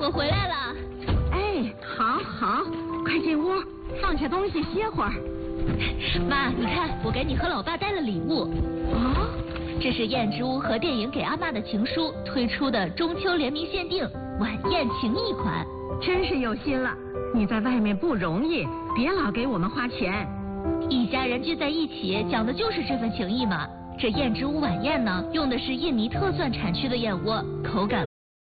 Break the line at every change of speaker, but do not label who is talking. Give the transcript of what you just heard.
我回来了。
哎，好，快进屋，放下东西歇会儿。
妈，你看，我给你和老爸带了礼物。
哦，
这是燕之屋和电影给阿嬷的情书推出的中秋联名限定晚宴情谊款。
真是有心了，你在外面不容易，别老给我们花钱。
一家人聚在一起，讲的就是这份情谊嘛。这燕之屋晚宴呢，用的是印尼特蒜产区的燕窝，口感